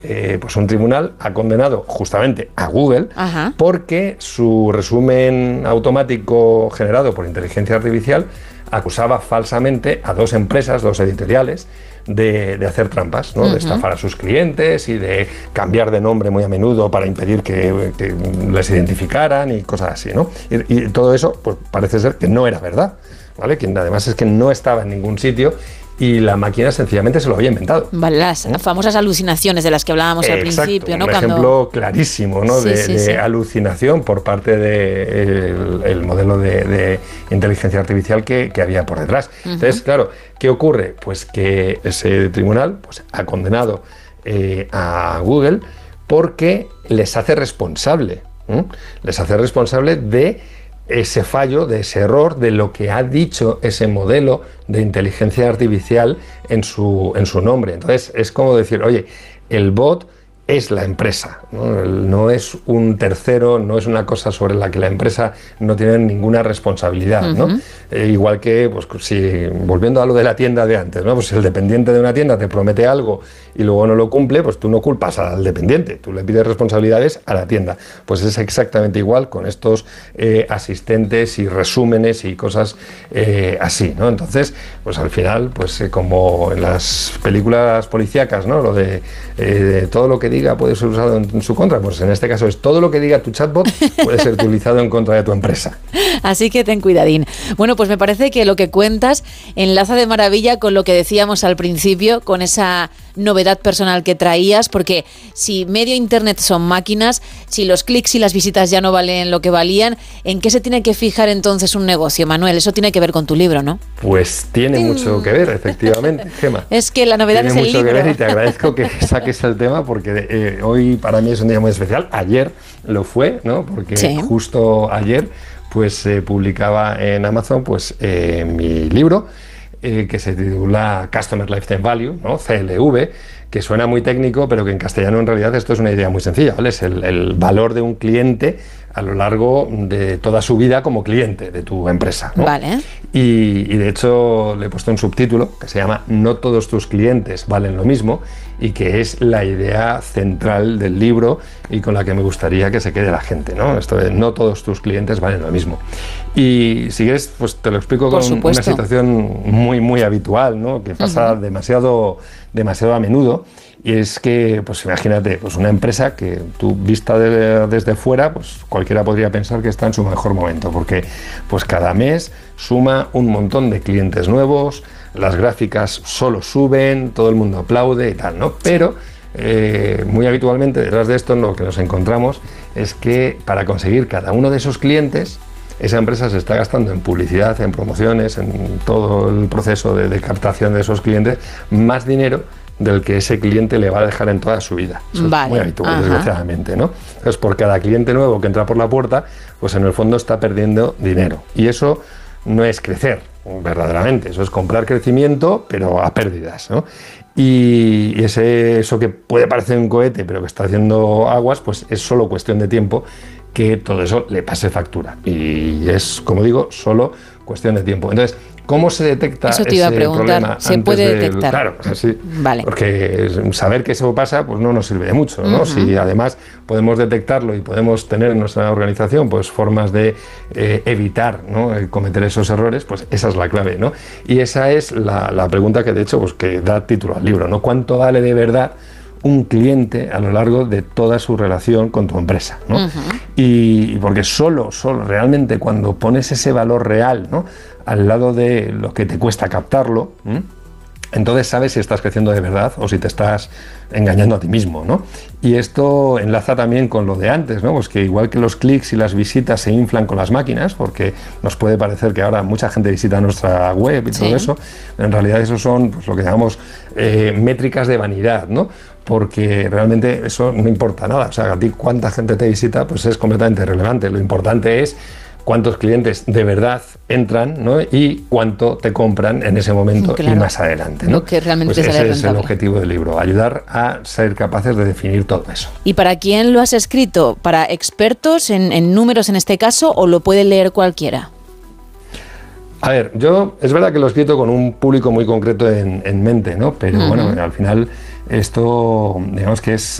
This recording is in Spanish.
pues un tribunal ha condenado justamente a Google porque su resumen automático generado por inteligencia artificial acusaba falsamente a dos empresas, dos editoriales, de hacer trampas, ¿no? De estafar a sus clientes y de cambiar de nombre muy a menudo para impedir que les identificaran y cosas así, ¿no? Y todo eso, pues parece ser que no era verdad, ¿vale? Que además es que no estaba en ningún sitio y la máquina sencillamente se lo había inventado. Vale, las famosas alucinaciones de las que hablábamos al principio, ¿no? Un ejemplo clarísimo, ¿no? de alucinación por parte del modelo de inteligencia artificial que había por detrás. Entonces, claro, ¿qué ocurre? Pues que ese tribunal pues, ha condenado a Google porque les hace responsable. Les hace responsable de ese fallo, de ese error, de lo que ha dicho ese modelo de inteligencia artificial en su nombre. Entonces, es como decir, oye, el bot es la empresa, no es un tercero, no es una cosa sobre la que la empresa no tiene ninguna responsabilidad, ¿no? Igual que, pues, si volviendo a lo de la tienda de antes, ¿no? Pues si el dependiente de una tienda te promete algo y luego no lo cumple, pues tú no culpas al dependiente, tú le pides responsabilidades a la tienda. Pues es exactamente igual con estos asistentes y resúmenes y cosas así, ¿no? Entonces, pues al final, pues como en las películas policíacas, ¿no? Lo de todo lo que diga puede ser usado en su contra, pues en este caso es todo lo que diga tu chatbot puede ser utilizado en contra de tu empresa. Así que ten cuidadín. Bueno, pues me parece que lo que cuentas enlaza de maravilla con lo que decíamos al principio, con esa novedad personal que traías, porque si medio internet son máquinas, si los clics y las visitas ya no valen lo que valían, ¿en qué se tiene que fijar entonces un negocio, Manuel? Eso tiene que ver con tu libro, ¿no? Pues tiene mucho que ver, efectivamente, Gemma. Es que la novedad es el libro. Tiene mucho que ver y te agradezco que saques el tema porque hoy para mí es un día muy especial. Ayer lo fue, ¿no? Porque justo ayer pues se publicaba en Amazon pues mi libro que se titula Customer Lifetime Value, ¿no? CLV, que suena muy técnico, pero que en castellano en realidad esto es una idea muy sencilla, ¿vale? Es el valor de un cliente a lo largo de toda su vida como cliente de tu empresa, ¿no? Vale. Y de hecho le he puesto un subtítulo que se llama No todos tus clientes valen lo mismo, y que es la idea central del libro y con la que me gustaría que se quede la gente, ¿no? Esto de no todos tus clientes valen lo mismo. Y si quieres, pues te lo explico con una situación muy habitual, ¿no? Que pasa demasiado a menudo. Y es que, pues imagínate, pues una empresa que tú vista desde fuera, pues cualquiera podría pensar que está en su mejor momento, porque pues cada mes suma un montón de clientes nuevos, las gráficas solo suben, todo el mundo aplaude y tal, ¿no? Pero muy habitualmente detrás de esto lo que nos encontramos es que para conseguir cada uno de esos clientes, esa empresa se está gastando en publicidad, en promociones, en todo el proceso de captación de esos clientes, más dinero del que ese cliente le va a dejar en toda su vida. Eso es muy habitual, desgraciadamente, ¿no? Entonces, por cada cliente nuevo que entra por la puerta, pues en el fondo está perdiendo dinero. Y eso no es crecer, verdaderamente. Eso es comprar crecimiento, pero a pérdidas, ¿no? Y eso que puede parecer un cohete, pero que está haciendo aguas, pues es solo cuestión de tiempo que todo eso le pase factura. Y es, como digo, solo cuestión de tiempo. Entonces, ¿cómo se detecta ese problema? Eso te iba a preguntar, ¿se puede detectar? Claro, sí. Vale. Porque saber que eso pasa, pues no nos sirve de mucho, ¿no? Si además podemos detectarlo y podemos tener en nuestra organización pues formas de evitar, ¿no? Cometer esos errores, pues esa es la clave, ¿no? Y esa es la pregunta que de hecho pues que da título al libro, ¿no? ¿Cuánto vale de verdad un cliente a lo largo de toda su relación con tu empresa, ¿no? Y porque solo realmente cuando pones ese valor real, ¿no? Al lado de lo que te cuesta captarlo, entonces sabes si estás creciendo de verdad o si te estás engañando a ti mismo, ¿no? Y esto enlaza también con lo de antes, ¿no? Pues que igual que los clics y las visitas se inflan con las máquinas, porque nos puede parecer que ahora mucha gente visita nuestra web y todo eso, en realidad eso son pues, lo que llamamos métricas de vanidad, ¿no? Porque realmente eso no importa nada, o sea, a ti cuánta gente te visita pues es completamente irrelevante, lo importante es cuántos clientes de verdad entran, ¿no? Y cuánto te compran en ese momento y más adelante, ¿no? Lo que realmente pues sale ese rentable. Es el objetivo del libro, ayudar a ser capaces de definir todo eso. ¿Y para quién lo has escrito? ¿Para expertos en números en este caso o lo puede leer cualquiera? A ver, yo es verdad que lo he escrito con un público muy concreto en mente, ¿no? Pero bueno, al final esto, digamos que es